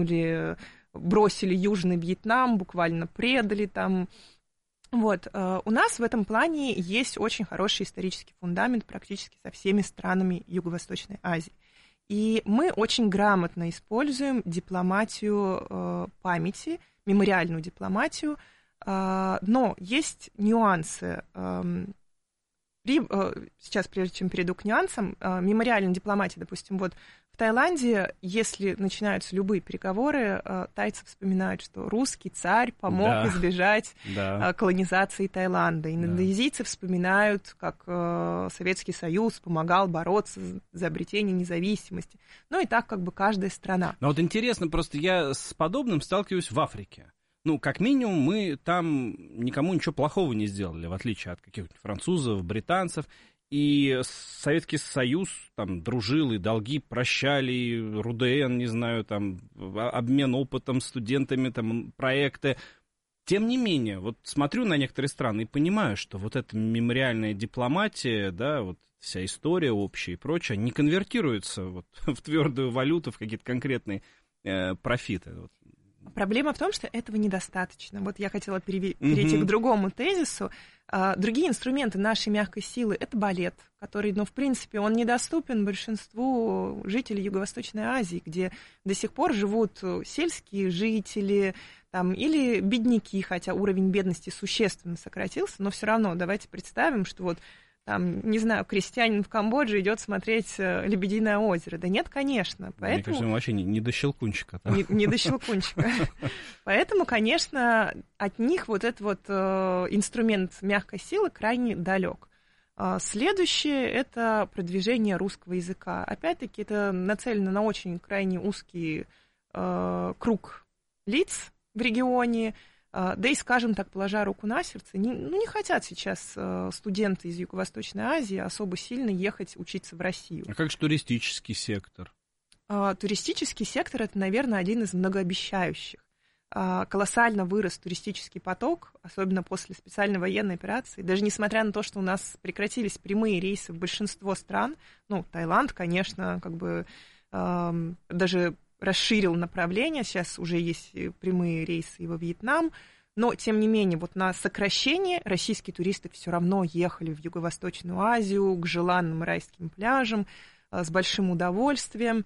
M: бросили Южный Вьетнам, буквально предали там. Вот. У нас в этом плане есть очень хороший исторический фундамент практически со всеми странами Юго-Восточной Азии. И мы очень грамотно используем дипломатию памяти, мемориальную дипломатию. Но есть нюансы. Сейчас, прежде чем перейду к нюансам, мемориальной дипломатии, допустим, вот в Таиланде, если начинаются любые переговоры, тайцы вспоминают, что русский царь помог избежать колонизации Таиланда. Индонезийцы вспоминают, как Советский Союз помогал бороться за обретение независимости. Ну и так как бы каждая страна.
L: Но вот интересно, просто я с подобным сталкиваюсь в Африке. Как минимум, мы там никому ничего плохого не сделали, в отличие от каких-нибудь французов, британцев. И Советский Союз там дружил, и долги прощали, РУДН, не знаю, там, обмен опытом студентами, там, проекты. Тем не менее, вот смотрю на некоторые страны и понимаю, что вот эта мемориальная дипломатия, да, вот вся история общая и прочее, не конвертируется вот в твердую валюту, в какие-то конкретные профиты.
M: Проблема в том, что этого недостаточно. Вот я хотела перейти к другому тезису. Другие инструменты нашей мягкой силы – это балет, который, в принципе, он недоступен большинству жителей Юго-Восточной Азии, где до сих пор живут сельские жители там, или бедняки, хотя уровень бедности существенно сократился, но все равно давайте представим, что вот там, не знаю, крестьянин в Камбодже идет смотреть «Лебединое озеро». Да нет, конечно. Поэтому...
L: Мне кажется, вообще не до Щелкунчика.
M: Не до Щелкунчика. Поэтому, конечно, от них вот этот вот инструмент мягкой силы крайне далек. Следующее – это продвижение русского языка. Опять-таки, это нацелено на очень крайне узкий круг лиц в регионе. Да и, скажем так, положа руку на сердце, не хотят сейчас студенты из Юго-Восточной Азии особо сильно ехать учиться в Россию.
L: А как же туристический сектор?
M: Туристический сектор – это, наверное, один из многообещающих. Колоссально вырос туристический поток, особенно после специальной военной операции. Даже несмотря на то, что у нас прекратились прямые рейсы в большинство стран, Таиланд, конечно, даже расширил направление, сейчас уже есть прямые рейсы и во Вьетнам, но, тем не менее, вот на сокращение российские туристы все равно ехали в Юго-Восточную Азию, к желанным райским пляжам, с большим удовольствием.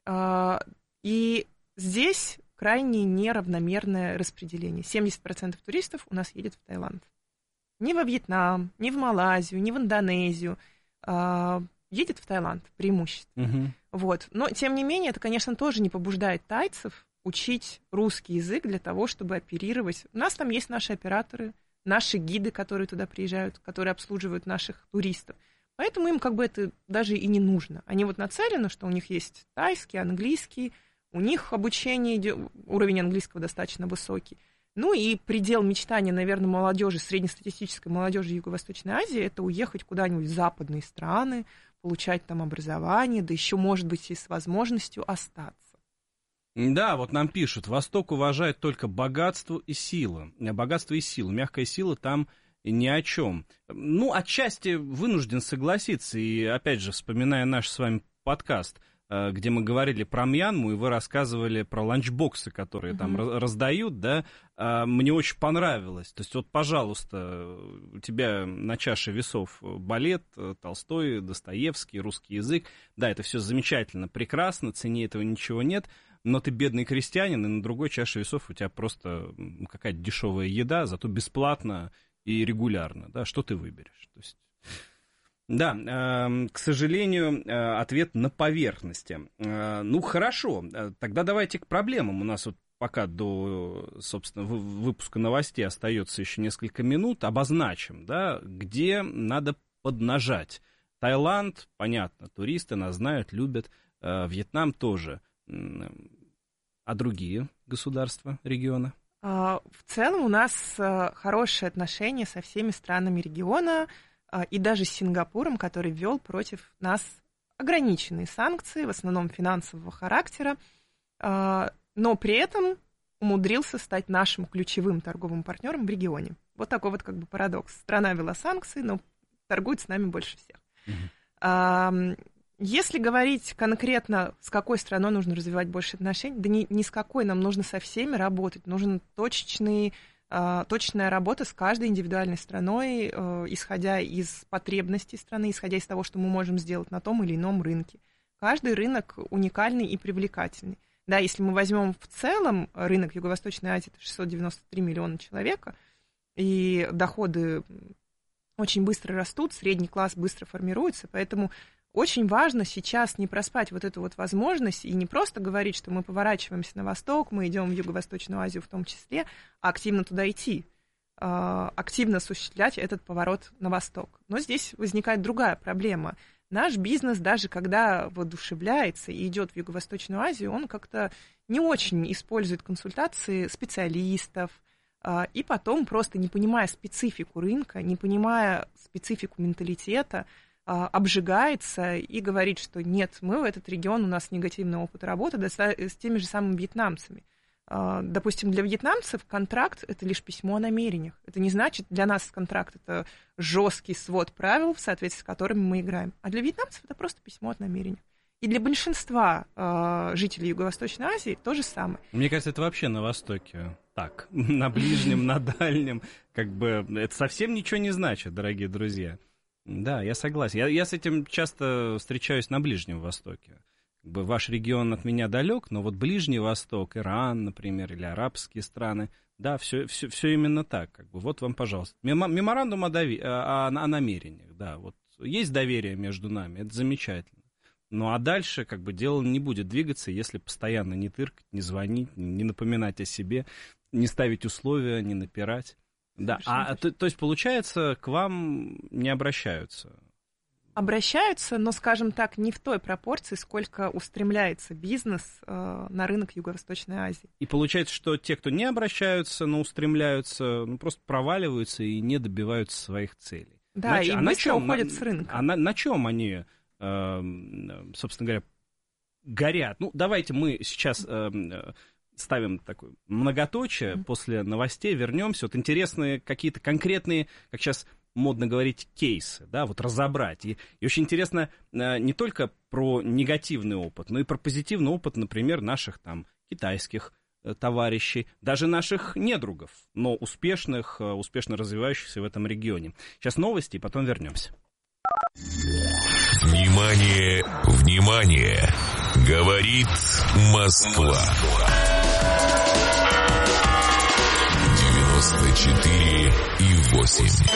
M: И здесь крайне неравномерное распределение. 70% туристов у нас едет в Таиланд. Не во Вьетнам, не в Малайзию, не в Индонезию. Едет в Таиланд преимущественно. Вот. Но, тем не менее, это, конечно, тоже не побуждает тайцев учить русский язык для того, чтобы оперировать. У нас там есть наши операторы, наши гиды, которые туда приезжают, которые обслуживают наших туристов. Поэтому им как бы это даже и не нужно. Они вот нацелены, что у них есть тайский, английский, у них обучение, уровень английского достаточно высокий. Ну и предел мечтания, наверное, молодежи, среднестатистической молодежи Юго-Восточной Азии, это уехать куда-нибудь в западные страны, получать там образование, да еще, может быть, и с возможностью остаться.
L: Да, вот нам пишут, Восток уважает только богатство и силу. Богатство и силу. Мягкая сила там ни о чем. Ну, отчасти вынужден согласиться. И, опять же, вспоминая наш с вами подкаст, где мы говорили про Мьянму, и вы рассказывали про ланчбоксы, которые там раздают, да, мне очень понравилось. То есть, вот, пожалуйста, у тебя на чаше весов балет, Толстой, Достоевский, русский язык. Да, это все замечательно, прекрасно, цене этого ничего нет, но ты бедный крестьянин, и на другой чаше весов у тебя просто какая-то дешевая еда, зато бесплатно и регулярно. Да, что ты выберешь? То есть... Да, к сожалению, ответ на поверхности. Ну, хорошо, тогда давайте к проблемам. У нас вот пока до, собственно, выпуска новостей остается еще несколько минут. Обозначим, да, где надо поднажать. Таиланд, понятно, туристы нас знают, любят. Вьетнам тоже. А другие государства, региона?
M: В целом у нас хорошие отношения со всеми странами региона, и даже с Сингапуром, который ввел против нас ограниченные санкции, в основном финансового характера, но при этом умудрился стать нашим ключевым торговым партнером в регионе. Вот такой вот как бы парадокс. Страна ввела санкции, но торгует с нами больше всех. Если говорить конкретно, с какой страной нужно развивать больше отношений, да ни с какой, нам нужно со всеми работать, нужен точечная работа с каждой индивидуальной страной, исходя из потребностей страны, исходя из того, что мы можем сделать на том или ином рынке. Каждый рынок уникальный и привлекательный. Да, если мы возьмем в целом рынок Юго-Восточной Азии, это 693 миллиона человека, и доходы очень быстро растут, средний класс быстро формируется, поэтому очень важно сейчас не проспать вот эту вот возможность и не просто говорить, что мы поворачиваемся на восток, мы идем в Юго-Восточную Азию в том числе, а активно туда идти, активно осуществлять этот поворот на восток. Но здесь возникает другая проблема. Наш бизнес, даже когда воодушевляется и идет в Юго-Восточную Азию, он как-то не очень использует консультации специалистов, и потом, просто не понимая специфику рынка, не понимая специфику менталитета, обжигается и говорит, что нет, мы в этот регион, у нас негативный опыт работы с теми же самыми вьетнамцами. Допустим, для вьетнамцев контракт – это лишь письмо о намерениях. Это не значит, для нас контракт – это жесткий свод правил, в соответствии с которыми мы играем. А для вьетнамцев это просто письмо о намерениях. И для большинства жителей Юго-Восточной Азии то же самое.
L: Мне кажется, это вообще на Востоке так. На Ближнем, на Дальнем. Как бы это совсем ничего не значит, дорогие друзья. Да, я согласен. Я с этим часто встречаюсь на Ближнем Востоке. Как бы ваш регион от меня далек, но вот Ближний Восток, Иран, например, или арабские страны, да, все именно так. Как бы, вот вам, пожалуйста. Меморандум о намерениях, да, вот есть доверие между нами, это замечательно. Ну, а дальше, как бы, дело не будет двигаться, если постоянно не тыркать, не звонить, не напоминать о себе, не ставить условия, не напирать. Да, то есть, получается, к вам не обращаются?
M: Обращаются, но, скажем так, не в той пропорции, сколько устремляется бизнес на рынок Юго-Восточной Азии.
L: И получается, что те, кто не обращаются, но устремляются, просто проваливаются и не добиваются своих целей.
M: Да, и быстро уходят с рынка.
L: А на чем они, собственно говоря, горят? Ну, давайте мы сейчас... ставим такое многоточие, после новостей вернемся. Вот интересные какие-то конкретные, как сейчас модно говорить, кейсы, да, вот разобрать. И очень интересно не только про негативный опыт, но и про позитивный опыт, например, наших там китайских товарищей, даже наших недругов, но успешно развивающихся в этом регионе. Сейчас новости, и потом вернемся.
H: Внимание, внимание! Говорит Москва. 94,8.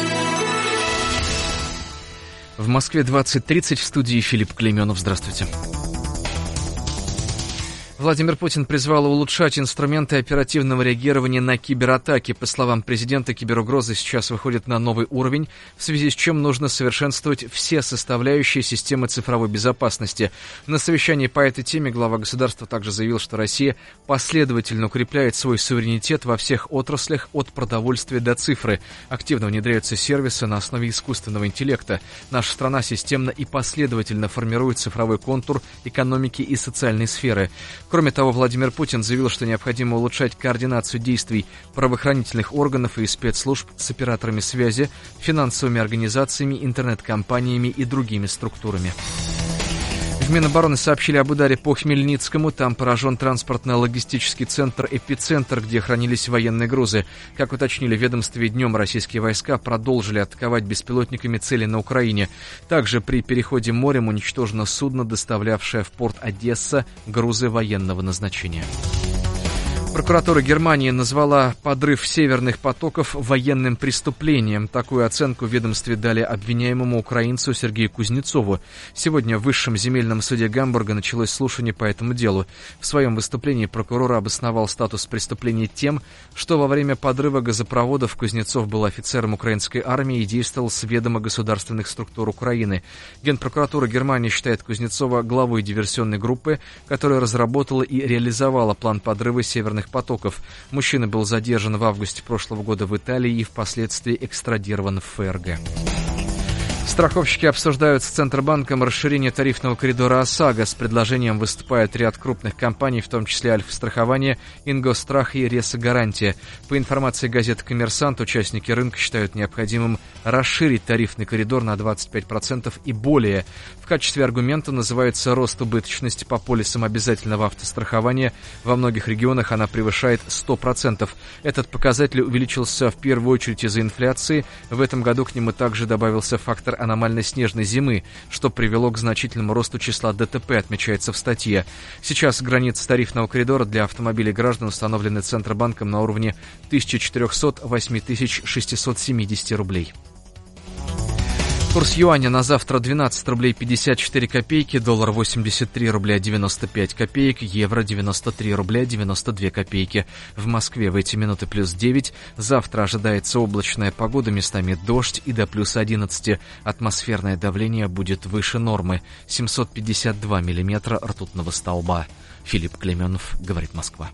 I: В Москве 20:30, в студии Филипп Клейменов. Здравствуйте. Владимир Путин призвал улучшать инструменты оперативного реагирования на кибератаки. По словам президента, киберугрозы сейчас выходят на новый уровень, в связи с чем нужно совершенствовать все составляющие системы цифровой безопасности. На совещании по этой теме глава государства также заявил, что Россия последовательно укрепляет свой суверенитет во всех отраслях, от продовольствия до цифры. Активно внедряются сервисы на основе искусственного интеллекта. Наша страна системно и последовательно формирует цифровой контур экономики и социальной сферы. Кроме того, Владимир Путин заявил, что необходимо улучшать координацию действий правоохранительных органов и спецслужб с операторами связи, финансовыми организациями, интернет-компаниями и другими структурами. В Минобороны сообщили об ударе по Хмельницкому. Там поражен транспортно-логистический центр «Эпицентр», где хранились военные грузы. Как уточнили в ведомстве, днем российские войска продолжили атаковать беспилотниками цели на Украине. Также при переходе морем уничтожено судно, доставлявшее в порт Одесса грузы военного назначения. Прокуратура Германии назвала подрыв северных потоков военным преступлением. Такую оценку в ведомстве дали обвиняемому украинцу Сергею Кузнецову. Сегодня в Высшем земельном суде Гамбурга началось слушание по этому делу. В своем выступлении прокурор обосновал статус преступления тем, что во время подрыва газопроводов Кузнецов был офицером украинской армии и действовал с ведома государственных структур Украины. Генпрокуратура Германии считает Кузнецова главой диверсионной группы, которая разработала и реализовала план подрыва северных потоков. Мужчина был задержан в августе прошлого года в Италии и впоследствии экстрадирован в ФРГ. Страховщики обсуждают с Центробанком расширение тарифного коридора ОСАГО. С предложением выступает ряд крупных компаний, в том числе Альфа-страхование, Ингосстрах и Ресо-гарантия. По информации газеты «Коммерсант», участники рынка считают необходимым расширить тарифный коридор на 25% и более. В качестве аргумента называется рост убыточности по полисам обязательного автострахования. Во многих регионах она превышает 100%. Этот показатель увеличился в первую очередь из-за инфляции. В этом году к нему также добавился фактор аномальной снежной зимы, что привело к значительному росту числа ДТП, отмечается в статье. Сейчас границы тарифного коридора для автомобилей граждан установлены Центробанком на уровне 1400-8670 рублей. Курс юаня на завтра 12 рублей 54 копейки, доллар 83 рубля 95 копеек, евро 93 рубля 92 копейки. В Москве в эти минуты плюс 9. Завтра ожидается облачная погода, местами дождь и до плюс 11. Атмосферное давление будет выше нормы. 752 миллиметра ртутного столба. Филипп Клеменов, говорит Москва.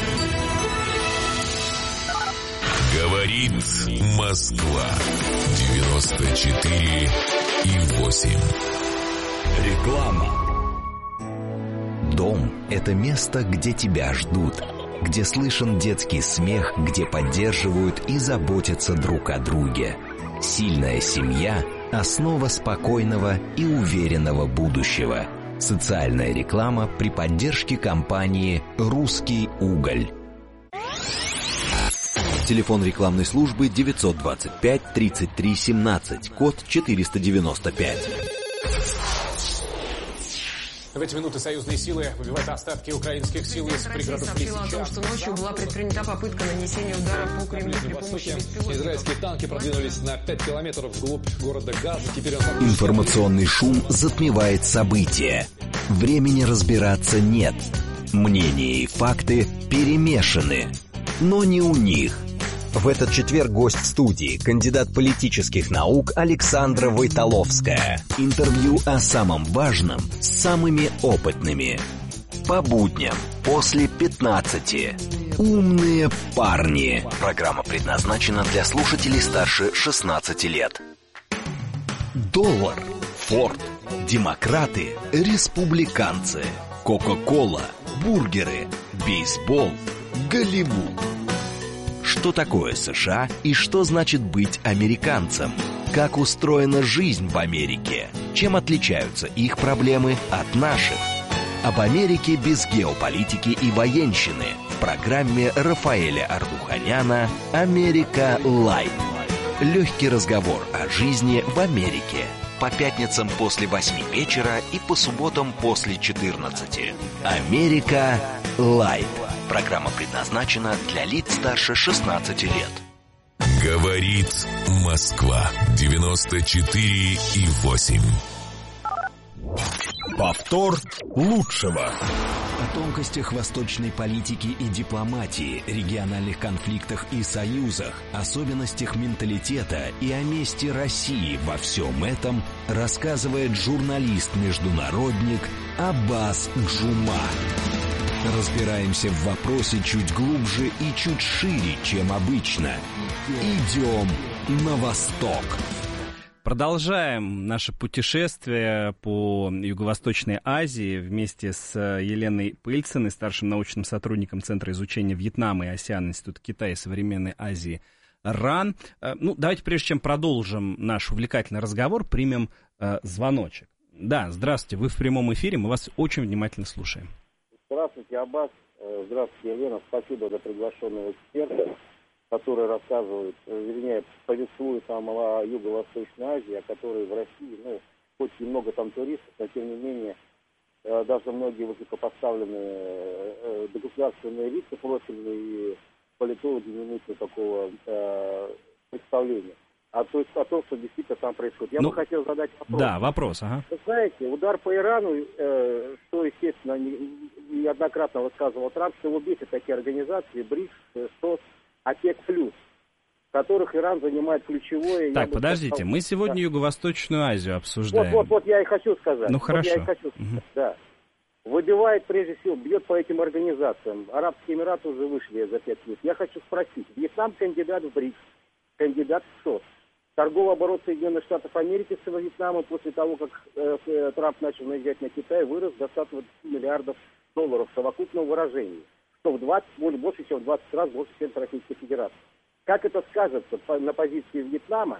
H: Говорит Москва. 94,8.
J: Реклама.
F: Дом – это место, где тебя ждут, где слышен детский смех, где поддерживают и заботятся друг о друге. Сильная семья – основа спокойного и уверенного будущего. Социальная реклама при поддержке компании «Русский уголь». Телефон рекламной службы 925-33-17, код 495.
N: В эти минуты союзные силы выбивают остатки украинских сил из пригородов Лисичанска.
O: Россия сообщила о том, что ночью была предпринята попытка нанесения удара по Кремлю при помощи беспилотников.
N: Израильские танки продвинулись на 5 километров вглубь города Газа. Теперь
F: Информационный шум затмевает события. Времени разбираться нет. Мнения и факты перемешаны. Но не у них. В этот четверг гость в студии, кандидат политических наук Александра Войтоловская. Интервью о самом важном с самыми опытными. По будням после 15. Умные парни. Программа предназначена для слушателей старше 16 лет. Доллар, Форд, демократы, республиканцы, Кока-кола, бургеры, бейсбол, Голливуд. Что такое США и что значит быть американцем? Как устроена жизнь в Америке? Чем отличаются их проблемы от наших? Об Америке без геополитики и военщины в программе Рафаэля Ардуханяна «Америка Лайт». Легкий разговор о жизни в Америке. По пятницам после 8 вечера и по субботам после 14. «Америка Лайт». Программа предназначена для лиц старше 16 лет.
H: Говорит Москва. 94,8.
J: Повтор лучшего.
F: О тонкостях восточной политики и дипломатии, региональных конфликтах и союзах, особенностях менталитета и о месте России во всем этом рассказывает журналист-международник Аббас Джума. Разбираемся в вопросе чуть глубже и чуть шире, чем обычно. Идем на восток.
L: Продолжаем наше путешествие по Юго-Восточной Азии вместе с Еленой Пыльциной, старшим научным сотрудником Центра изучения Вьетнама и АСЕАН, Института Китая и Современной Азии РАН. Давайте, прежде чем продолжим наш увлекательный разговор, примем звоночек. Да, здравствуйте, вы в прямом эфире, мы вас очень внимательно слушаем.
P: Здравствуйте, Аббас. Здравствуйте, Елена. Спасибо за приглашенного эксперта, который рассказывает, вернее, повествует нам о Юго-Восточной Азии, о которой в России, хоть и много там туристов, но тем не менее, даже многие высокопоставленные государственные лица профильные и политологи не имеют никакого представления. То есть о том, что действительно там происходит. Я бы хотел задать вопрос.
L: Да, вопрос, ага.
P: Вы знаете, удар по Ирану, что, естественно, неоднократно высказывал Трамп, что его бесит такие организации, БРИКС, СОС, ОПЕК+, в которых Иран занимает ключевое...
L: Так, подождите, мы сегодня Юго-Восточную Азию обсуждаем.
P: Вот я и хочу сказать.
L: Ну, хорошо.
P: Да. Выбивает, прежде всего, бьет по этим организациям. Арабские Эмираты уже вышли за 5 лет. Я хочу спросить, Вьетнам кандидат в БРИКС, кандидат в СОС. Торговый оборот Соединенных Штатов Америки с Вьетнамом после того, как Трамп начал наезжать на Китай, вырос до 120 миллиардов долларов в совокупном выражении, что больше, чем в 20 раз больше, чем в Российской Федерации. Как это скажется на позиции Вьетнама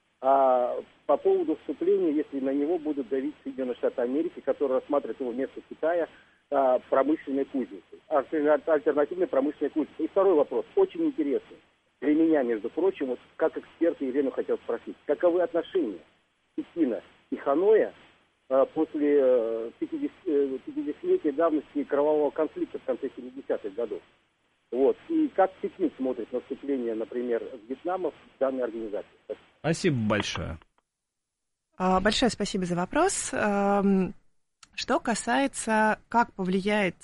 P: по поводу вступления, если на него будут давить Соединенные Штаты Америки, которые рассматривают его вместо Китая промышленной кузницей, альтернативной промышленной кузницей? И второй вопрос, очень интересный. Для меня, между прочим, вот как эксперт Елену хотел спросить, каковы отношения Пекина и Ханоя после 50-летней давности кровавого конфликта в конце 70-х годов? Вот. И как Пекин смотрит на вступление, например, Вьетнама в данной организации?
L: Спасибо большое.
M: Большое спасибо за вопрос. Что касается, как повлияет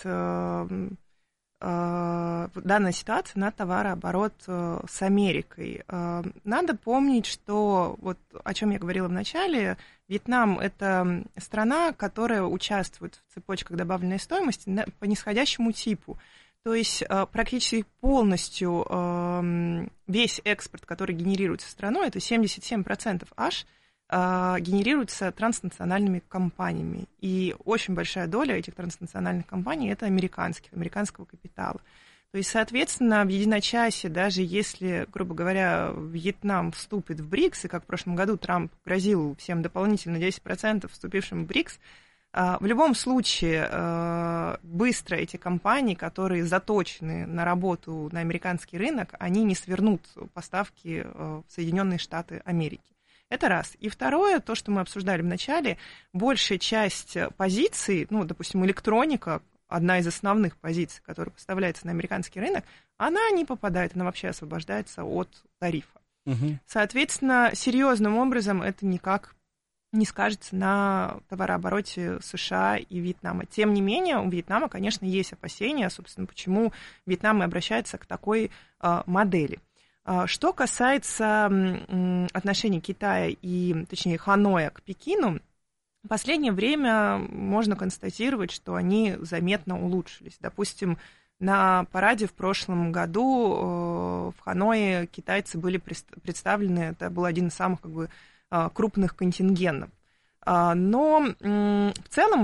M: данная ситуация на товарооборот с Америкой. Надо помнить, что, вот о чем я говорила в начале, Вьетнам – это страна, которая участвует в цепочках добавленной стоимости по нисходящему типу. То есть практически полностью весь экспорт, который генерируется страной, это 77% аж, генерируется транснациональными компаниями. И очень большая доля этих транснациональных компаний – это американского капитала. То есть, соответственно, в единочасье, даже если, грубо говоря, Вьетнам вступит в БРИКС, и как в прошлом году Трамп грозил всем дополнительно 10% вступившим в БРИКС, в любом случае быстро эти компании, которые заточены на работу на американский рынок, они не свернут поставки в Соединенные Штаты Америки. Это раз. И второе, то, что мы обсуждали в начале, большая часть позиций, допустим, электроника, одна из основных позиций, которая поставляется на американский рынок, она не попадает, она вообще освобождается от тарифа. Угу. Соответственно, серьезным образом это никак не скажется на товарообороте США и Вьетнама. Тем не менее, у Вьетнама, конечно, есть опасения, собственно, почему Вьетнам и обращается к такой модели. Что касается отношений Китая и, точнее, Ханоя к Пекину, в последнее время можно констатировать, что они заметно улучшились. Допустим, на параде в прошлом году в Ханое китайцы были представлены, это был один из самых крупных контингентов. Но в целом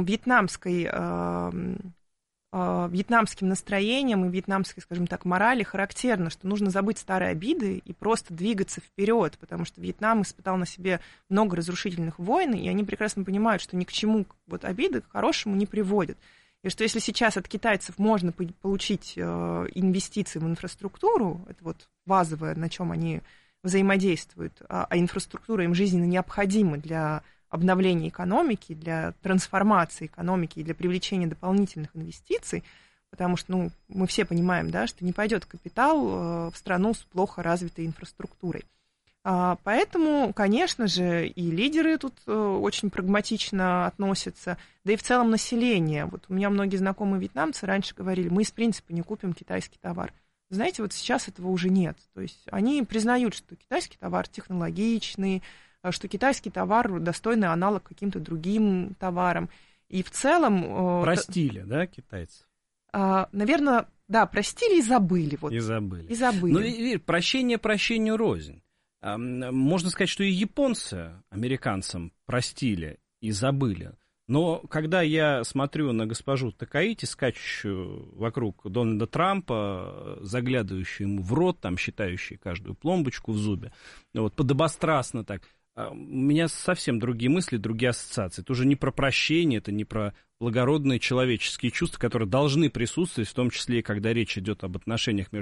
M: вьетнамским настроением и вьетнамской, скажем так, морали характерно, что нужно забыть старые обиды и просто двигаться вперед, потому что Вьетнам испытал на себе много разрушительных войн, и они прекрасно понимают, что ни к чему обиды к хорошему не приводят. И что если сейчас от китайцев можно получить инвестиции в инфраструктуру, это базовое, на чем они взаимодействуют, а инфраструктура им жизненно необходима для обновления экономики, для трансформации экономики и для привлечения дополнительных инвестиций, потому что мы все понимаем, да, что не пойдет капитал в страну с плохо развитой инфраструктурой. Поэтому, конечно же, и лидеры тут очень прагматично относятся, да и в целом население. Вот у меня многие знакомые вьетнамцы раньше говорили, мы из принципа не купим китайский товар. Знаете, вот сейчас этого уже нет. То есть они признают, что китайский товар технологичный, что китайский товар достойный аналог каким-то другим товарам. И в целом...
L: Простили, да, китайцев?
M: Наверное, да, простили и забыли. Вот.
L: И забыли.
M: И забыли.
L: Ну, и прощение прощению рознь. Можно сказать, что и японцы американцам простили и забыли. Но когда я смотрю на госпожу Такаити, скачущую вокруг Дональда Трампа, заглядывающую ему в рот, там, считающую каждую пломбочку в зубе, вот, подобострастно так, у меня совсем другие мысли, другие ассоциации. Это уже не про прощение, это не про благородные человеческие чувства, которые должны присутствовать, в том числе и когда речь идет об отношениях между